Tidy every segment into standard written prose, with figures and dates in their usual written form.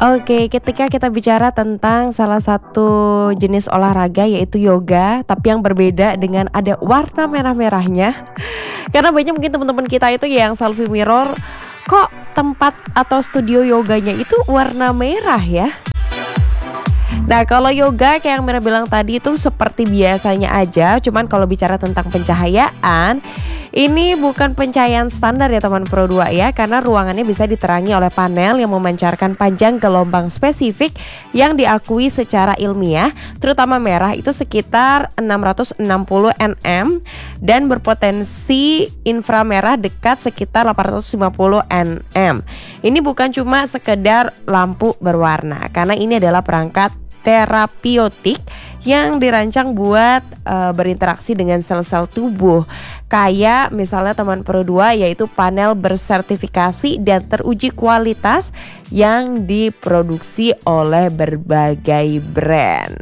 Oke, ketika kita bicara tentang salah satu jenis olahraga yaitu yoga, tapi yang berbeda dengan ada warna merah-merahnya. Karena banyak mungkin teman-teman kita itu yang selfie mirror, kok tempat atau studio yoganya itu warna merah ya? Nah, kalau yoga kayak yang Mira bilang tadi itu seperti biasanya aja, cuman kalau bicara tentang pencahayaan, ini bukan pencahayaan standar ya teman Pro 2 ya, karena ruangannya bisa diterangi oleh panel yang memancarkan panjang gelombang spesifik yang diakui secara ilmiah, terutama merah itu sekitar 660 nm dan berpotensi inframerah dekat sekitar 850 nm. Ini bukan cuma sekedar lampu berwarna, karena ini adalah perangkat terapeutik yang dirancang buat berinteraksi dengan sel-sel tubuh. Kayak misalnya teman Pro 2 yaitu panel bersertifikasi dan teruji kualitas yang diproduksi oleh berbagai brand.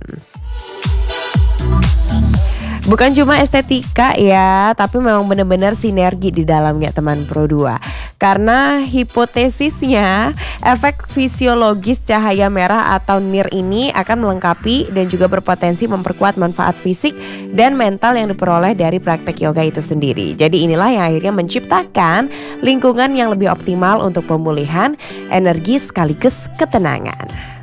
Bukan cuma estetika ya, tapi memang benar-benar sinergi di dalamnya teman Pro 2. Karena hipotesisnya, efek fisiologis cahaya merah atau NIR ini akan melengkapi dan juga berpotensi memperkuat manfaat fisik dan mental yang diperoleh dari praktek yoga itu sendiri. Jadi inilah yang akhirnya menciptakan lingkungan yang lebih optimal untuk pemulihan energi sekaligus ketenangan.